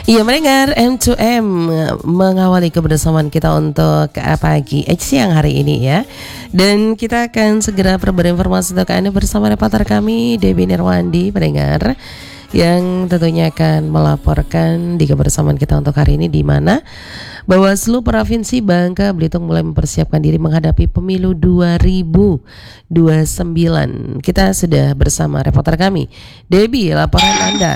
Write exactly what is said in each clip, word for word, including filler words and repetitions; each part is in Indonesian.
Iya, mendengar M dua M mengawali kebersamaan kita untuk uh, pagi eh, siang hari ini ya. Dan kita akan segera perbarui informasi untuk Anda bersama reporter kami Debbie Nirwandi, pendengar, yang tentunya akan melaporkan di kebersamaan kita untuk hari ini, di mana Bawaslu Provinsi Bangka Belitung mulai mempersiapkan diri menghadapi pemilu dua ribu dua puluh sembilan. Kita sudah bersama reporter kami Debbie, laporan Anda.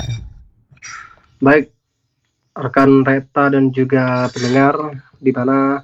Baik, rekan Reta dan juga pendengar, di mana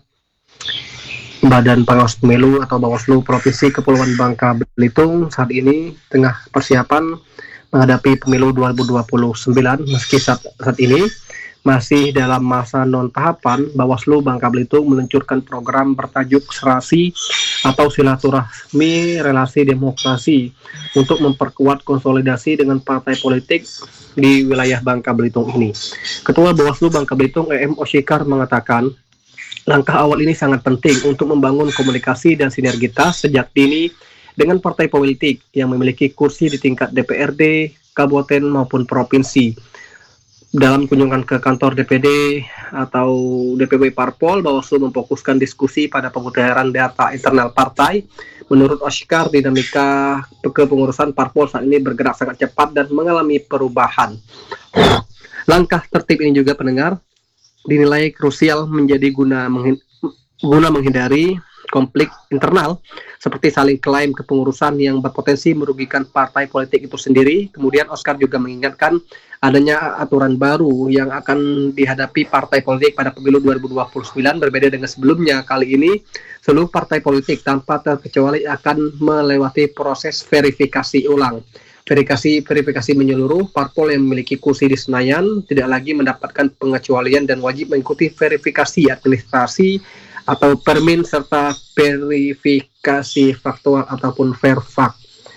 Badan Pengawas Pemilu atau Bawaslu Provinsi Kepulauan Bangka Belitung saat ini tengah persiapan menghadapi pemilu dua ribu dua puluh sembilan. Meski saat, saat ini masih dalam masa non tahapan, Bawaslu Bangka Belitung meluncurkan program bertajuk Serasi atau Silaturahmi Relasi Demokrasi untuk memperkuat konsolidasi dengan partai politik di wilayah Bangka Belitung ini. Ketua Bawaslu Bangka Belitung E M Osikar mengatakan, langkah awal ini sangat penting untuk membangun komunikasi dan sinergitas sejak dini dengan partai politik yang memiliki kursi di tingkat D P R D, kabupaten maupun provinsi. Dalam kunjungan ke kantor D P D atau D P W Parpol, Bawaslu memfokuskan diskusi pada pemutahiran data internal partai. Menurut Osikar, dinamika kepengurusan Parpol saat ini bergerak sangat cepat dan mengalami perubahan. Langkah tertib ini juga, pendengar, dinilai krusial menjadi guna menghin- guna menghindari konflik internal seperti saling klaim kepengurusan yang berpotensi merugikan partai politik itu sendiri. Kemudian Osikar juga mengingatkan adanya aturan baru yang akan dihadapi partai politik pada pemilu dua ribu dua puluh sembilan. Berbeda dengan sebelumnya, kali ini seluruh partai politik tanpa terkecuali akan melewati proses verifikasi ulang. Verifikasi verifikasi menyeluruh. Parpol yang memiliki kursi di Senayan tidak lagi mendapatkan pengecualian dan wajib mengikuti verifikasi administrasi atau permin serta verifikasi faktual ataupun verfak.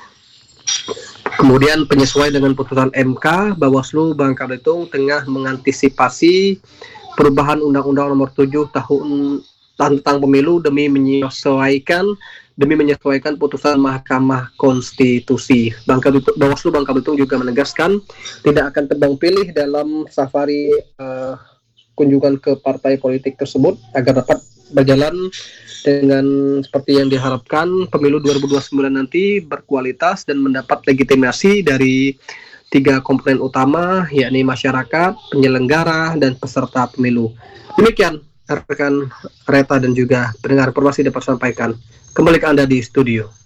Kemudian penyesuaian dengan putusan M K, Bawaslu Bangka Belitung tengah mengantisipasi perubahan Undang-Undang Nomor tujuh Tahun tentang Pemilu demi menyesuaikan demi menyesuaikan putusan Mahkamah Konstitusi. Bangka Belitung, Bawaslu Bangka Belitung juga menegaskan tidak akan tebang pilih dalam safari uh, kunjungan ke partai politik tersebut agar dapat berjalan dengan seperti yang diharapkan. Pemilu dua ribu dua puluh sembilan nanti berkualitas dan mendapat legitimasi dari tiga komponen utama, yakni masyarakat, penyelenggara, dan peserta pemilu. Demikian rekan Reta dan juga pendengar, informasi dapat sampaikan. Kembali ke Anda di studio.